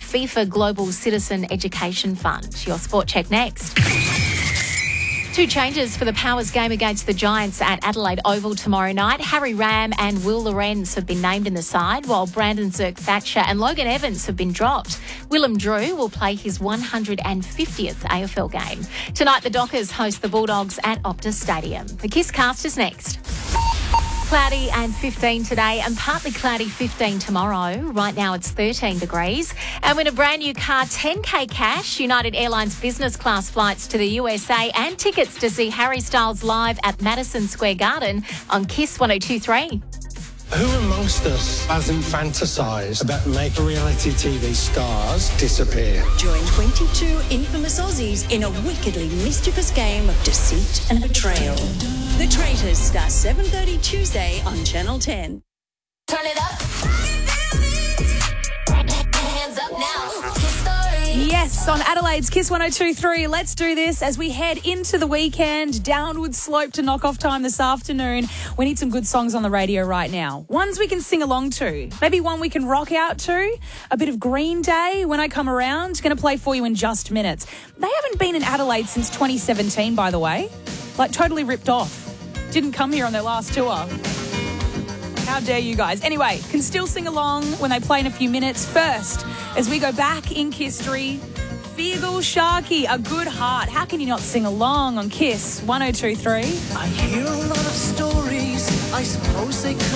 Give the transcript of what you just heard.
FIFA Global Citizen Education Fund. Your sport check next. 2 changes for the Powers game against the Giants at Adelaide Oval tomorrow night. Harry Ram and Will Lorenz have been named in the side, while Brandon Zerk-Thatcher and Logan Evans have been dropped. Willem Drew will play his 150th AFL game. Tonight, the Dockers host the Bulldogs at Optus Stadium. The Kiss Cast is next. Cloudy and 15 today and partly cloudy 15 tomorrow. Right now it's 13 degrees. And win a brand new car, 10K cash, United Airlines business class flights to the USA and tickets to see Harry Styles live at Madison Square Garden on Kiss 102.3. Who amongst us hasn't fantasised about making reality TV stars disappear? Join 22 infamous Aussies in a wickedly mischievous game of deceit and betrayal. The Traitors start 7:30 Tuesday on Channel 10. Turn it up. Hands up now. Kiss Story. Yes, on Adelaide's Kiss 102.3. Let's do this as we head into the weekend. Downward slope to knock-off time this afternoon. We need some good songs on the radio right now. Ones we can sing along to. Maybe one we can rock out to. A bit of Green Day when I come around. Going to play for you in just minutes. They haven't been in Adelaide since 2017, by the way. Like, totally ripped off. Didn't come here on their last tour. How dare you guys? Anyway, can still sing along when they play in a few minutes. First, as we go back in history, Feargal Sharkey, A Good Heart. How can you not sing along on Kiss 102.3? I hear a lot of stories. I suppose they could